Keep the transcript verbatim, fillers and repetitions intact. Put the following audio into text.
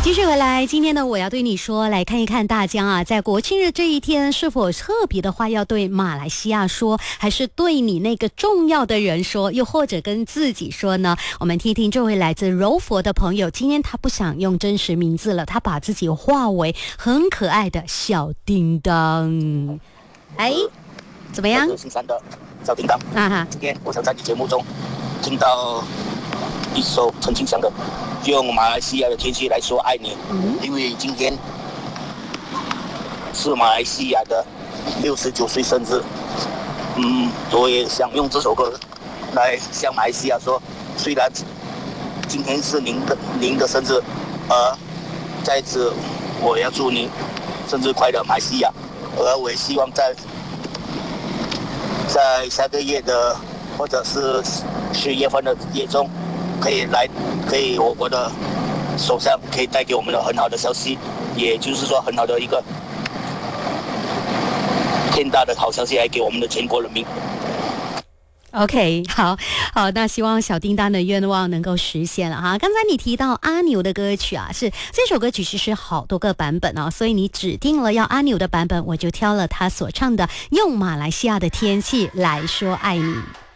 继续回来，今天呢，我要对你说，来看一看大家啊，在国庆日这一天，是否特别的话要对马来西亚说，还是对你那个重要的人说，又或者跟自己说呢？我们听听这位来自柔佛的朋友，今天他不想用真实名字了，他把自己化为很可爱的小叮当。哎，怎么样？ 我是姓三的小叮当。 啊哈， 今天我想在你节目中听到一首陈清祥的《用马来西亚的天气来说爱你》，嗯、因为今天是马来西亚的六十九岁生日。嗯，我也想用这首歌来向马来西亚说，虽然今天是您的您的生日，而在此我要祝您生日快乐，马来西亚。而我也希望在在下个月的或者是十月份的月中，可以来，可以我国的首相可以带给我们的很好的消息，也就是说很好的一个天大的好消息来给我们的全国人民。 OK， 好好，那希望小叮当的愿望能够实现了哈。刚才你提到阿牛的歌曲啊，是这首歌曲其实好多个版本哦，所以你指定了要阿牛的版本，我就挑了他所唱的《用马来西亚的天气来说爱你》。